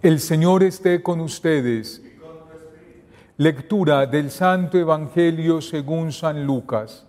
El Señor esté con ustedes. Lectura del Santo Evangelio según San Lucas.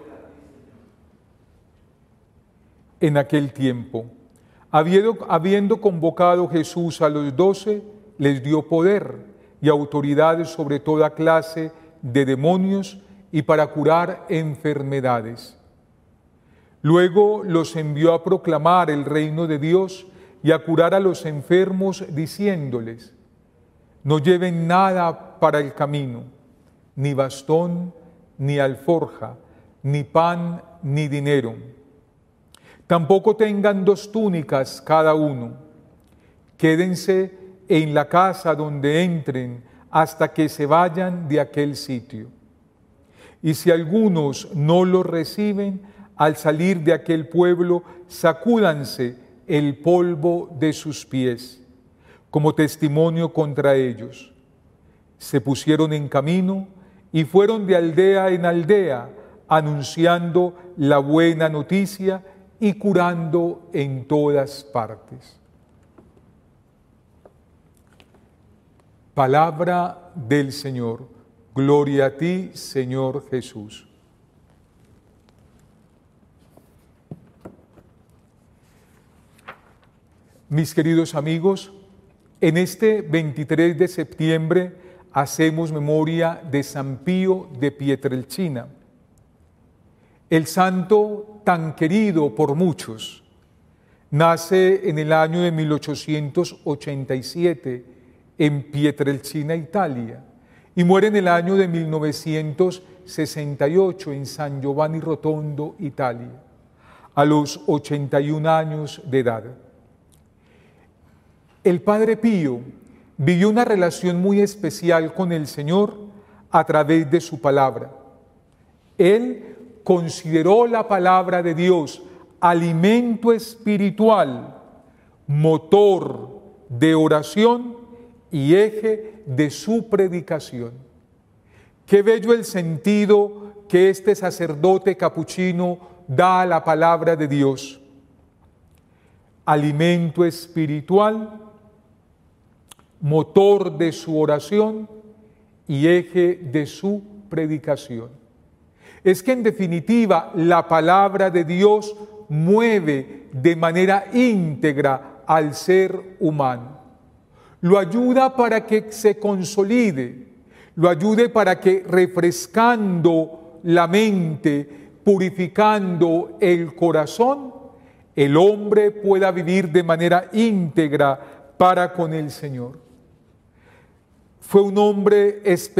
En aquel tiempo, habiendo convocado Jesús a los 12, les dio poder y autoridad sobre toda clase de demonios y para curar enfermedades. Luego los envió a proclamar el reino de Dios y a curar a los enfermos, diciéndoles: no lleven nada para el camino, ni bastón, ni alforja, ni pan, ni dinero. Tampoco tengan 2 túnicas cada uno. Quédense en la casa donde entren hasta que se vayan de aquel sitio. Y si algunos no los reciben, al salir de aquel pueblo, sacúdanse el polvo de sus pies, como testimonio contra ellos. Se pusieron en camino y fueron de aldea en aldea, anunciando la buena noticia y curando en todas partes. Palabra del Señor. Gloria a ti, Señor Jesús. Mis queridos amigos, en este 23 de septiembre hacemos memoria de San Pío de Pietrelcina, el santo tan querido por muchos. Nace en el año de 1887 en Pietrelcina, Italia, y muere en el año de 1968 en San Giovanni Rotondo, Italia, a los 81 años de edad. El Padre Pío vivió una relación muy especial con el Señor a través de su palabra. Él consideró la palabra de Dios alimento espiritual, motor de oración y eje de su predicación. Qué bello el sentido que este sacerdote capuchino da a la palabra de Dios. Alimento espiritual, motor de su oración y eje de su predicación. Es que en definitiva la palabra de Dios mueve de manera íntegra al ser humano. Lo ayuda para que se consolide, lo ayude para que refrescando la mente, purificando el corazón, el hombre pueda vivir de manera íntegra para con el Señor. Fue un hombre especial.